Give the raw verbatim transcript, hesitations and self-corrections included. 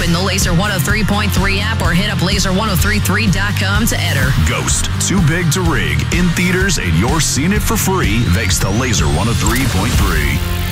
Open the Laser one oh three point three app or hit up laser ten thirty-three dot com to enter. Ghost, Too Big to Rig, in theaters, and you're seeing it for free thanks to Laser one oh three point three.